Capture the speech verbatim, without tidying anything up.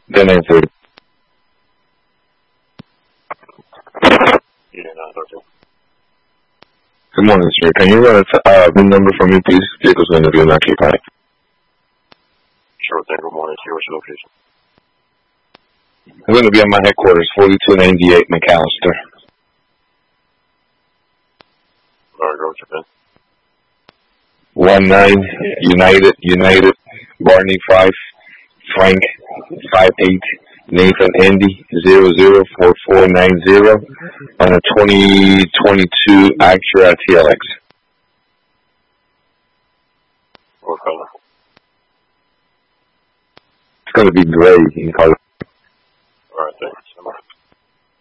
Then nine thirty. Yeah, nine thirty. Good morning, sir. Can you run a t- uh, VIN number for me, please? Vehicle's going to be unoccupied. Sure thing. Good morning. See what's your location. I'm going to be at my headquarters, forty-two ninety-eight McAllister. All right, go with your VIN. One nine United United Barney five Frank five eight Nathan Andy zero zero four four nine zero on a twenty twenty-two Acura T L X. What color? It's going to be gray in color. All right, thanks.